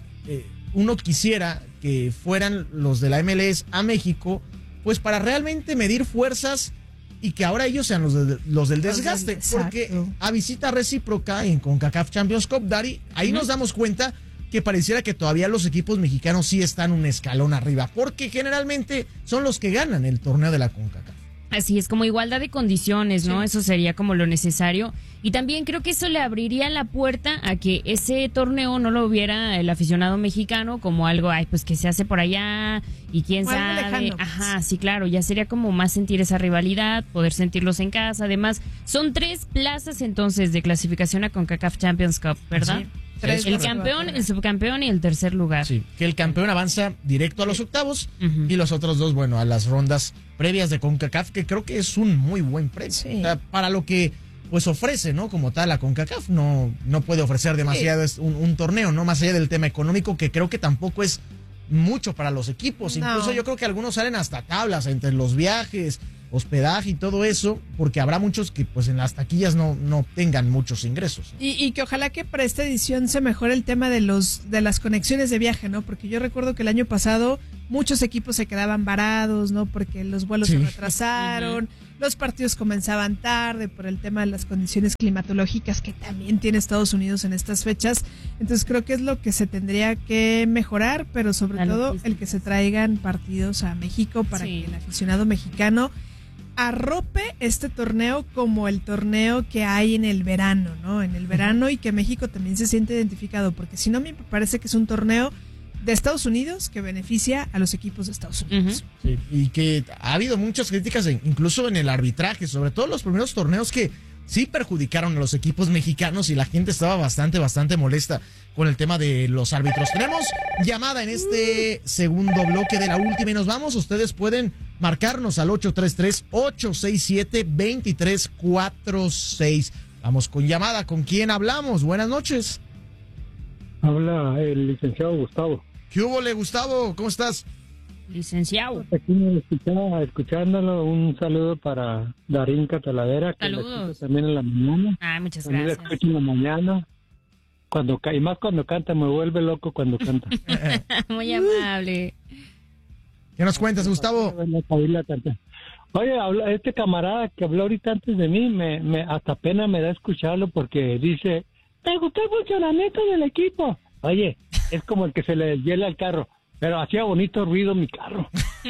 uno quisiera que fueran los de la MLS a México, pues para realmente medir fuerzas y que ahora ellos sean los del desgaste. Porque a visita recíproca en CONCACAF Champions Cup, Dari, ahí nos damos cuenta que pareciera que todavía los equipos mexicanos sí están un escalón arriba, porque generalmente son los que ganan el torneo de la CONCACAF. Así es, como igualdad de condiciones, ¿no? Sí. Eso sería como lo necesario. Y también creo que eso le abriría la puerta a que ese torneo no lo viera el aficionado mexicano como algo, pues que se hace por allá y quién sabe. Lejano. Ajá, sí, claro, ya sería como más sentir esa rivalidad, poder sentirlos en casa. Además, son 3 plazas entonces de clasificación a CONCACAF Champions Cup, ¿verdad? Sí. El campeón, el subcampeón y el tercer lugar. Sí, que el campeón avanza directo a los octavos y los otros 2, bueno, a las rondas previas de CONCACAF, que creo que es un muy buen premio. Sí. O sea, para lo que pues ofrece, ¿no? Como tal, la CONCACAF no puede ofrecer demasiado un torneo, ¿no? Más allá del tema económico, que creo que tampoco es mucho para los equipos. No. Incluso yo creo que algunos salen hasta tablas entre los viajes, hospedaje y todo eso, porque habrá muchos que pues en las taquillas no tengan muchos ingresos, ¿no? Y que ojalá que para esta edición se mejore el tema de las conexiones de viaje, ¿no? Porque yo recuerdo que el año pasado muchos equipos se quedaban varados, ¿no? Porque los vuelos se retrasaron, los partidos comenzaban tarde por el tema de las condiciones climatológicas que también tiene Estados Unidos en estas fechas. Entonces creo que es lo que se tendría que mejorar, pero sobre todo el que se traigan partidos a México para que el aficionado mexicano arrope este torneo como el torneo que hay en el verano, ¿no? En el verano, y que México también se siente identificado, porque si no me parece que es un torneo de Estados Unidos que beneficia a los equipos de Estados Unidos. Sí, y que ha habido muchas críticas incluso en el arbitraje, sobre todo los primeros torneos que sí perjudicaron a los equipos mexicanos y la gente estaba bastante molesta con el tema de los árbitros. Tenemos llamada en este segundo bloque de la última y nos vamos. Ustedes pueden marcarnos al 833-867-2346. Vamos con llamada. ¿Con quién hablamos? Buenas noches. Habla el licenciado Gustavo. ¿Qué hubo, Gustavo? ¿Cómo estás? Licenciado. Aquí me escuchándolo. Un saludo para Darín Catalavera, que lo escucho también en la mañana. Muchas también gracias. Lo escucho en la mañana. Y más cuando canta, me vuelve loco cuando canta. Muy amable. ¿Qué nos cuentas, Gustavo? Oye, este camarada que habló ahorita antes de mí, hasta pena me da escucharlo porque dice, ¿te gustó el funcionamiento del equipo? Oye, es como el que se le hiela el carro, pero hacía bonito ruido mi carro.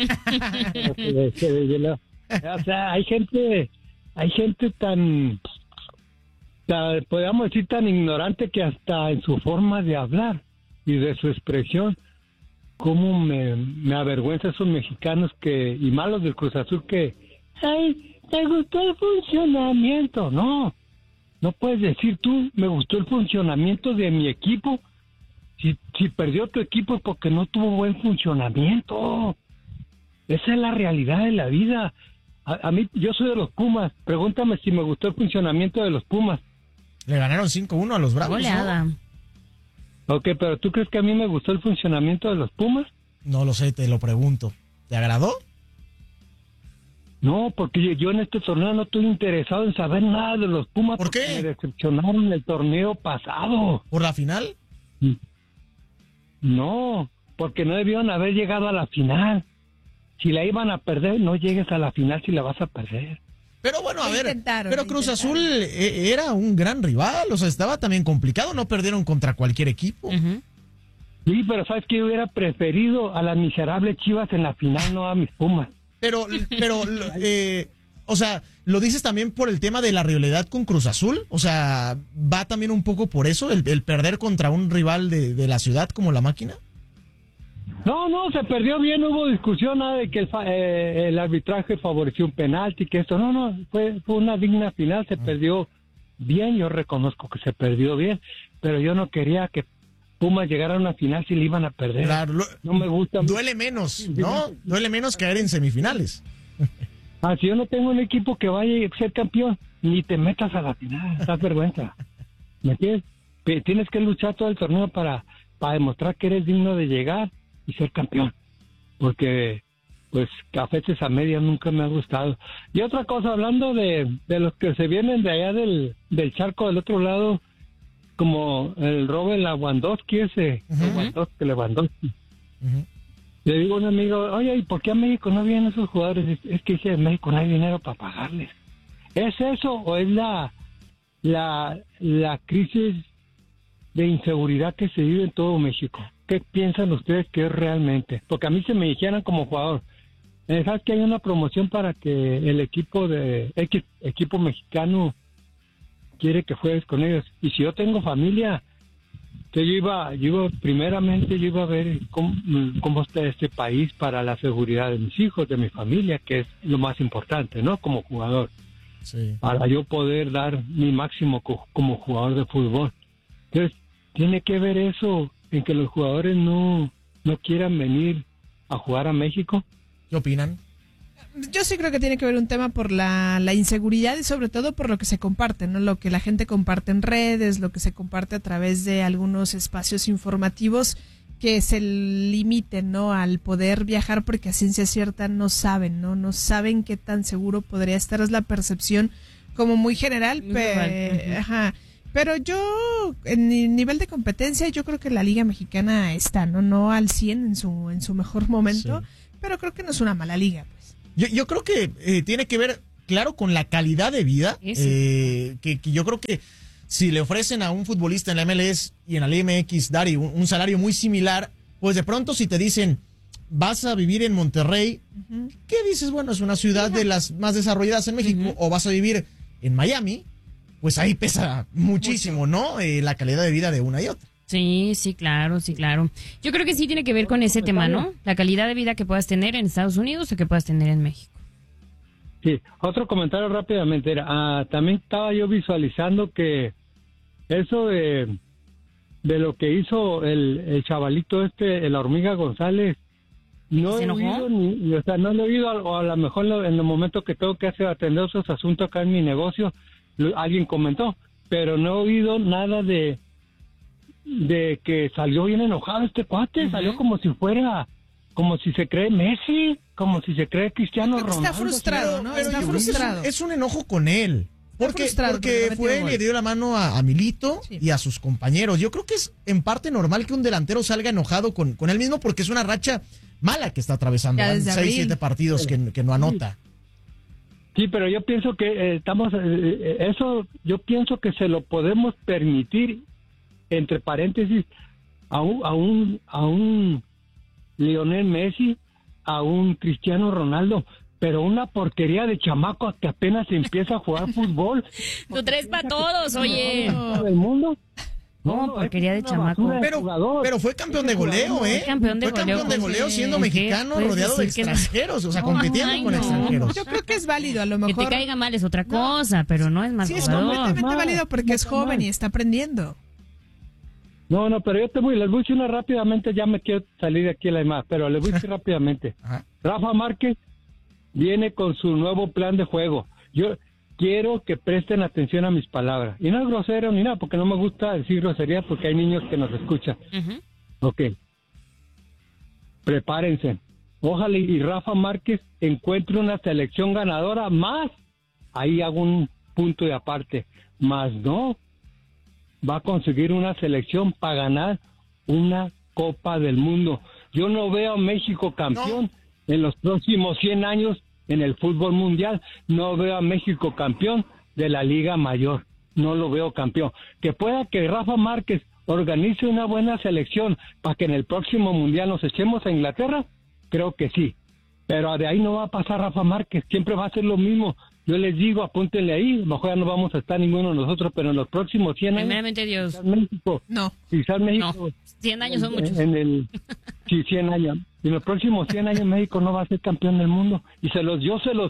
O sea, hay gente tan, podríamos decir, tan ignorante que hasta en su forma de hablar y de su expresión, cómo me avergüenza esos mexicanos y malos del Cruz Azul que, ay, ¿te gustó el funcionamiento? No puedes decir tú, me gustó el funcionamiento de mi equipo. Si perdió tu equipo es porque no tuvo buen funcionamiento. Esa es la realidad de la vida. A mí, yo soy de los Pumas. Pregúntame si me gustó el funcionamiento de los Pumas. Le ganaron 5-1 a los Bravos. Goleada. ¿No? Ok, pero ¿tú crees que a mí me gustó el funcionamiento de los Pumas? No lo sé, te lo pregunto. ¿Te agradó? No, porque yo en este torneo no estoy interesado en saber nada de los Pumas. ¿Por qué? Me decepcionaron el torneo pasado. ¿Por la final? No, porque no debieron haber llegado a la final. Si la iban a perder, no llegues a la final si la vas a perder. Pero bueno, a ver, pero Cruz Azul era un gran rival, o sea, estaba también complicado, no perdieron contra cualquier equipo. Sí, pero ¿sabes qué? Yo hubiera preferido a las miserables Chivas en la final, no a mis Pumas. Pero, o sea, ¿lo dices también por el tema de la rivalidad con Cruz Azul? O sea, ¿va también un poco por eso, el perder contra un rival de la ciudad como la Máquina? No, se perdió bien, no hubo discusión, nada de que el arbitraje favoreció un penalti, que esto, fue una digna final, se perdió bien, yo reconozco que se perdió bien, pero yo no quería que Pumas llegara a una final si le iban a perder. Claro, no me gusta. Duele menos, ¿no? Duele menos caer en semifinales. Si yo no tengo un equipo que vaya a ser campeón, ni te metas a la final, das vergüenza. ¿Me entiendes? Tienes que luchar todo el torneo para demostrar que eres digno de llegar y ser campeón. Porque, pues, a veces a medias nunca me ha gustado. Y otra cosa, hablando de los que se vienen de allá del charco del otro lado, como el Robert Lewandowski ese, Lewandowski. Le digo a un amigo, oye, ¿y por qué a México no vienen esos jugadores? Es que en México no hay dinero para pagarles. ¿Es eso o es la crisis de inseguridad que se vive en todo México? ¿Qué piensan ustedes que es realmente? Porque a mí se me dijeran como jugador, ¿sabes que hay una promoción para que el equipo mexicano quiere que juegues con ellos? Y si yo tengo familia, que yo iba a ver cómo está este país para la seguridad de mis hijos, de mi familia, que es lo más importante, ¿no? Como jugador. Sí. Para yo poder dar mi máximo como jugador de fútbol. Entonces, tiene que ver eso en que los jugadores no quieran venir a jugar a México. ¿Qué opinan? Yo sí creo que tiene que ver un tema por la inseguridad y sobre todo por lo que se comparte, ¿no? Lo que la gente comparte en redes, lo que se comparte a través de algunos espacios informativos que se limiten, ¿no? Al poder viajar porque a ciencia cierta no saben, ¿no? No saben qué tan seguro podría estar, es la percepción como muy general, pero yo en el nivel de competencia yo creo que la Liga Mexicana está, no al 100 en su mejor momento, pero creo que no es una mala liga, pues. Yo creo que tiene que ver, claro, con la calidad de vida, que yo creo que si le ofrecen a un futbolista en la MLS y en la Liga MX, Dari, un salario muy similar, pues de pronto si te dicen, vas a vivir en Monterrey, ¿qué dices? Bueno, es una ciudad de las más desarrolladas en México, o vas a vivir en Miami, pues ahí pesa muchísimo, ¿no? La calidad de vida de una y otra. Sí, claro. Yo creo que sí tiene que ver con ese tema, ¿no? La calidad de vida que puedas tener en Estados Unidos o que puedas tener en México. Sí, otro comentario rápidamente. También estaba yo visualizando que eso de lo que hizo el chavalito el Hormiga González, no he oído no lo he oído, o a lo mejor en el momento que tengo que atender esos asuntos acá en mi negocio, alguien comentó, pero no he oído nada de que salió bien enojado este cuate, salió como si se cree Messi, como si se cree Cristiano Ronaldo. Está frustrado, ¿no? Está frustrado. Es un enojo con él. Porque fue y le dio la mano a Milito y a sus compañeros. Yo creo que es en parte normal que un delantero salga enojado con él mismo porque es una racha mala que está atravesando. 6-7 partidos que no anota. Sí, pero yo pienso que yo pienso que se lo podemos permitir, entre paréntesis, a un Lionel Messi, a un Cristiano Ronaldo, pero una porquería de chamaco que apenas empieza a jugar fútbol. Tú traes para todos, oye. ¿Del mundo? No, porquería de chamaco. Pero fue campeón de goleo, ¿eh? Campeón de goleo siendo mexicano, rodeado de extranjeros, o sea, compitiendo con extranjeros. Yo creo que es válido, a lo mejor. Que te caiga mal es otra cosa, pero no es más jugador. Sí, es completamente válido porque es joven y está aprendiendo. No, pero les voy a decir una rápidamente, ya me quiero salir de aquí a la demás, pero les voy a decir rápidamente. Rafa Márquez viene con su nuevo plan de juego. Yo quiero que presten atención a mis palabras. Y no es grosero ni nada, porque no me gusta decir grosería porque hay niños que nos escuchan. Ok. Prepárense. Ojalá y Rafa Márquez encuentre una selección ganadora más. Ahí hago un punto de aparte. Más no. Va a conseguir una selección para ganar una Copa del Mundo. Yo no veo a México campeón en los próximos 100 años en el fútbol mundial. No veo a México campeón de la Liga Mayor. No lo veo campeón. Que pueda que Rafa Márquez organice una buena selección para que en el próximo mundial nos echemos a Inglaterra, creo que sí. Pero de ahí no va a pasar Rafa Márquez. Siempre va a ser lo mismo. Yo les digo, apúntenle ahí, a lo mejor ya no vamos a estar ninguno de nosotros, pero en los próximos 100 años... Primeramente Dios. Quizás México... No. Quizás México... No, 100 años son muchos. Sí, 100 años. Y en los próximos 100 años México no va a ser campeón del mundo. Y se los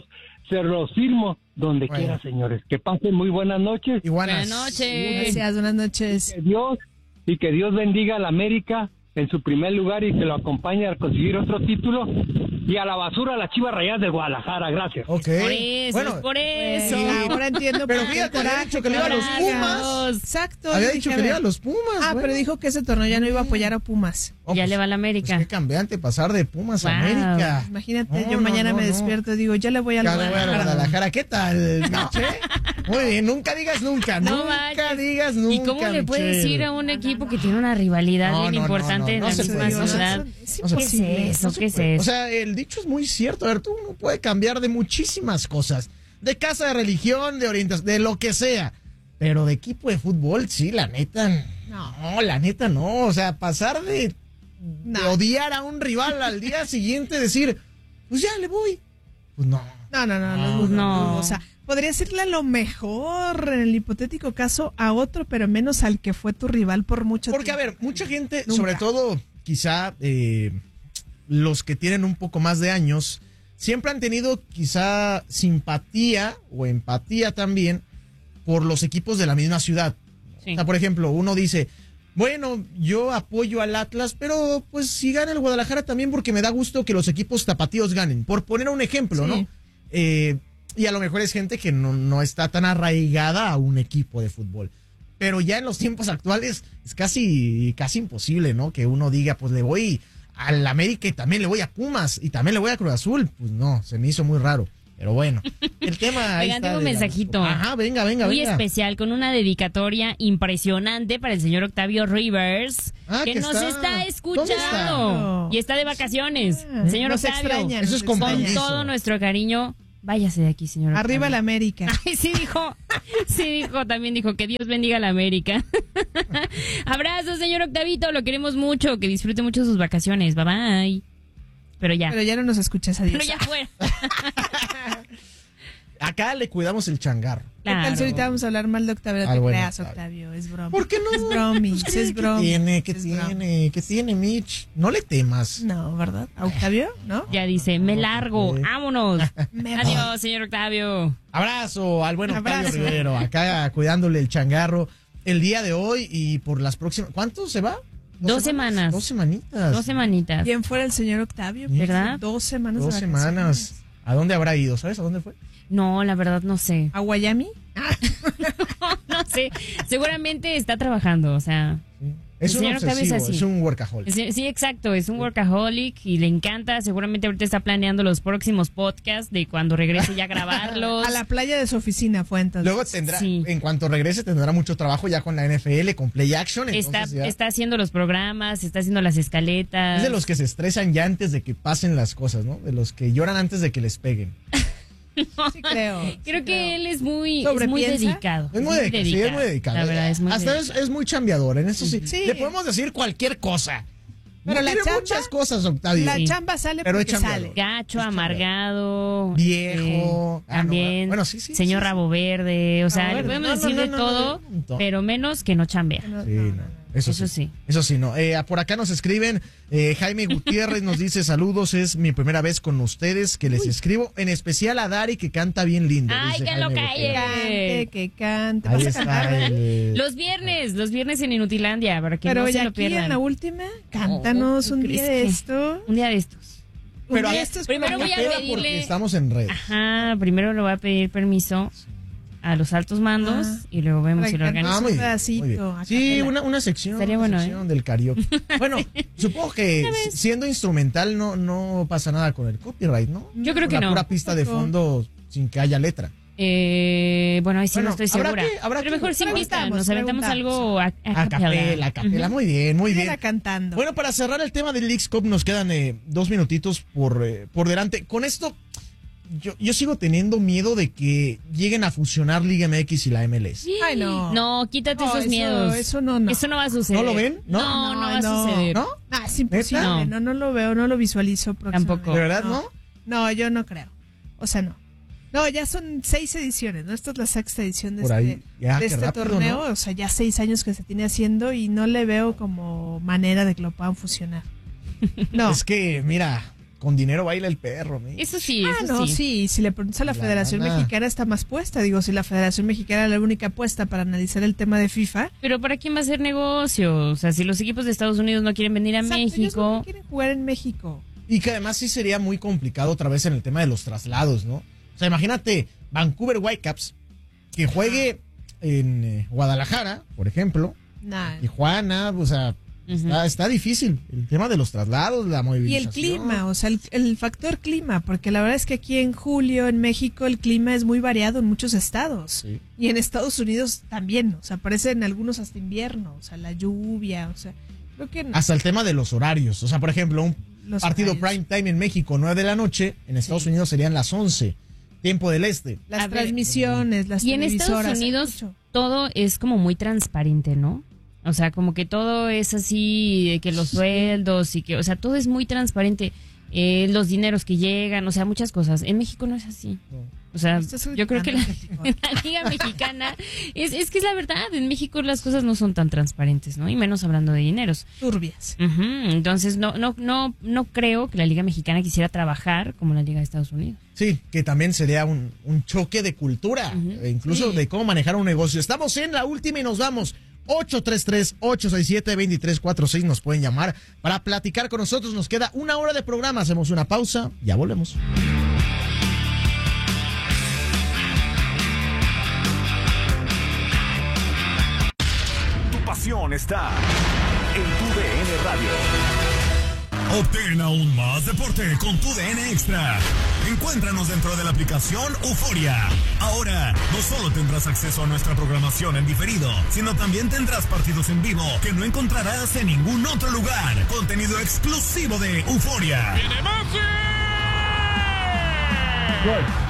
firmo donde quiera, señores. Que pasen muy buenas noches. Y buenas noches. Gracias, buenas noches. Y que Dios bendiga a la América en su primer lugar y que lo acompañe a conseguir otro título. Y a la basura, a las Chivas Rayadas de Guadalajara. Gracias. Okay. Por eso. Ahora entiendo. Pero fíjate, había dicho que le iba a los Pumas. Exacto. Había dicho que le iba a los Pumas. Pero dijo que ese torneo ya no iba a apoyar a Pumas. Ya le va a la América. Pues qué cambiante pasar de Pumas a América. Imagínate, yo mañana me despierto y digo, ya le voy a Guadalajara. ¿Qué tal, Miche? Muy bien, nunca digas nunca. Nunca digas nunca. ¿Y cómo le puedes decir a un equipo que tiene una rivalidad bien importante en la misma ciudad? ¿Qué es eso? O sea, el dicho es muy cierto. A ver, tú no puedes cambiar de muchísimas cosas. De casa, de religión, de orientación, de lo que sea. Pero de equipo de fútbol, sí, la neta. No, la neta no. O sea, pasar de odiar a un rival al día siguiente, decir, pues ya le voy. Pues no. No. O sea, podría decirle a lo mejor, en el hipotético caso, a otro, pero menos al que fue tu rival por mucho tiempo. Porque, a ver, mucha gente, sobre todo, quizá los que tienen un poco más de años, siempre han tenido quizá simpatía o empatía también por los equipos de la misma ciudad. Sí. O sea, por ejemplo, uno dice, bueno, yo apoyo al Atlas, pero pues si gana el Guadalajara también porque me da gusto que los equipos tapatíos ganen. Por poner un ejemplo, ¿no? Y a lo mejor es gente que no está tan arraigada a un equipo de fútbol. Pero ya en los tiempos actuales es casi imposible, ¿no? Que uno diga, pues le voy al América y también le voy a Pumas y también le voy a Cruz Azul. Pues no, se me hizo muy raro. Pero bueno, el tema ahí está. Tengo un mensajito. Ajá, venga. Muy especial, con una dedicatoria impresionante para el señor Octavio Rivers, que nos está escuchando y está de vacaciones. Señor Octavio, eso es con todo nuestro cariño. Váyase de aquí, señor. Arriba la América. Ay, sí dijo, también dijo que Dios bendiga a la América. Abrazos, señor Octavito, lo queremos mucho, que disfrute mucho sus vacaciones. Bye bye. Pero ya no nos escuchas, adiós. Pero ya fue. Acá le cuidamos el changarro. Claro. ¿Qué tal si ahorita vamos a hablar mal de Octavio? No te creas, Octavio, es broma. ¿Por qué no? Es bromi, pues es broma. ¿Qué tiene, Mitch? No le temas. No, ¿verdad? ¿A Octavio? ¿No? Ya dice, me largo, vámonos. Adiós, señor Octavio. Abrazo al buen Octavio Rivero, acá cuidándole el changarro el día de hoy y por las próximas... ¿Cuánto se va? 2 semanas. 2 semanitas. 2 semanitas. Bien fuera el señor Octavio, ¿verdad? 2 semanas. 2 semanas. ¿A dónde habrá ido? ¿Sabes a dónde fue? No, la verdad no sé. ¿A Miami? No sé. Seguramente está trabajando, o sea. Sí. Es un obsesivo, es un workaholic. Sí, exacto, es un workaholic y le encanta. Seguramente ahorita está planeando los próximos podcasts de cuando regrese ya a grabarlos. A la playa de su oficina fue entonces. Luego tendrá, en cuanto regrese, tendrá mucho trabajo ya con la NFL, con Play Action. Está haciendo los programas, está haciendo las escaletas. Es de los que se estresan ya antes de que pasen las cosas, ¿no? De los que lloran antes de que les peguen. No, sí creo. Creo que él es muy dedicado. Es muy dedicado. La verdad, es muy dedicado. Es muy chambeador, en eso sí. Le podemos decir cualquier cosa. Pero tiene muchas cosas, Octavio. La chamba sale pero porque sale. Gacho, amargado. Viejo. También. Bueno, sí. Señor Rabo Verde. O sea, le podemos decir de todo, pero menos que no chambea. Eso sí, no. Por acá nos escriben, Jaime Gutiérrez nos dice, saludos, es mi primera vez con ustedes que les escribo, en especial a Dari que canta bien lindo. Ay, que lo calle. Que cante. Ahí está Los viernes en Inutilandia, para que pero no se ya lo pierdan. En la última, cántanos un día de esto. Un día de estos. Pero primero voy a pedirle, porque estamos en red. Ajá, primero le voy a pedir permiso a los altos mandos y luego vemos si lo organizamos. Muy bien. Sí, una sección, del karaoke. Bueno, supongo que siendo instrumental no pasa nada con el copyright, ¿no? Yo creo que no. La pura pista de fondo sin que haya letra. Bueno, ahí sí no estoy segura. Pero mejor sin pista, nos aventamos algo a capela. Muy bien. Cantando. Bueno, para cerrar el tema del Leagues Cup nos quedan 2 minutitos por delante. Con esto, yo sigo teniendo miedo de que lleguen a fusionar Liga MX y la MLS. Ay, no. No, quítate esos miedos. Eso no va a suceder. ¿No lo ven? No va a suceder. ¿No? Es imposible. No lo veo, no lo visualizo próximamente. Tampoco. ¿De verdad no? No, yo no creo. O sea, no. No, ya son 6 ediciones, ¿no? Esta es la 6ª edición de este torneo. ¿No? O sea, ya 6 años que se tiene haciendo y no le veo como manera de que lo puedan fusionar. No. Es que, mira, con dinero baila el perro. Eso sí, sí. Si le preguntas a la Federación Mexicana está más puesta. Digo, si la Federación Mexicana es la única puesta para analizar el tema de FIFA. Pero ¿para quién va a hacer negocio? O sea, si los equipos de Estados Unidos no quieren venir a México. Ellos no quieren jugar en México. Y que además sí sería muy complicado otra vez en el tema de los traslados, ¿no? O sea, imagínate Vancouver Whitecaps que juegue en Guadalajara, por ejemplo. Tijuana, o sea, está difícil el tema de los traslados, la movilización. Y el clima, o sea, el factor clima, porque la verdad es que aquí en julio, en México, el clima es muy variado en muchos estados. Sí. Y en Estados Unidos también, o sea, parece en algunos hasta invierno, o sea, la lluvia, o sea, creo que... Hasta el tema de los horarios, o sea, por ejemplo, un partido prime time en México, 9 de la noche, en Estados Unidos serían las 11, tiempo del este. Las transmisiones, las televisoras. Y en Estados Unidos todo es como muy transparente, ¿no? O sea, como que todo es así, que los sueldos y que, o sea, todo es muy transparente. Los dineros que llegan, o sea, muchas cosas. En México no es así. O sea, yo creo que la Liga Mexicana es que es la verdad. En México las cosas no son tan transparentes, ¿no? Y menos hablando de dineros. Turbias. Entonces, no creo que la Liga Mexicana quisiera trabajar como la Liga de Estados Unidos. Sí, que también sería un choque de cultura, incluso de cómo manejar un negocio. Estamos en la última y nos vamos. 833-867-2346 nos pueden llamar para platicar con nosotros. Nos queda 1 hora de programa. Hacemos una pausa. Ya volvemos. Tu pasión está en tu DN Radio. Obtén aún más deporte con tu DN Extra. Encuéntranos dentro de la aplicación Euforia. Ahora, no solo tendrás acceso a nuestra programación en diferido, sino también tendrás partidos en vivo que no encontrarás en ningún otro lugar. Contenido exclusivo de Euforia.